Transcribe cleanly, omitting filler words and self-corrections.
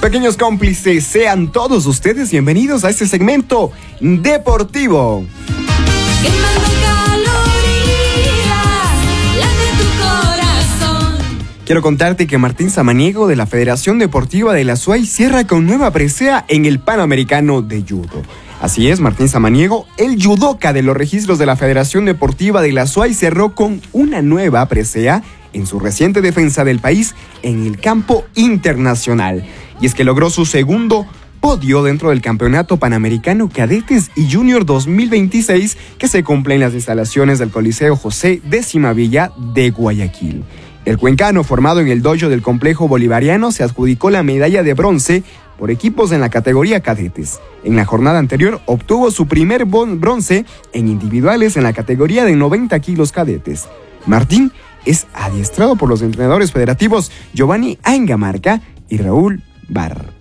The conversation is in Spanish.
Pequeños cómplices, sean todos ustedes bienvenidos a este segmento deportivo. Quiero contarte que Martín Samaniego de la Federación Deportiva de la SUAY cierra con nueva presea en el Panamericano de Judo. Así es, Martín Samaniego, el judoka de los registros de la Federación Deportiva de la SUAY, cerró con una nueva presea en su reciente defensa del país en el campo internacional. Y es que logró su segundo podio dentro del Campeonato Panamericano Cadetes y Junior 2026 que se cumple en las instalaciones del Coliseo José X Villa de Guayaquil. El cuencano, formado en el dojo del Complejo Bolivariano, se adjudicó la medalla de bronce por equipos en la categoría cadetes. En la jornada anterior obtuvo su primer bronce en individuales en la categoría de 90 kilos cadetes. Martín es adiestrado por los entrenadores federativos Giovanni Aingamarca y Raúl Barr.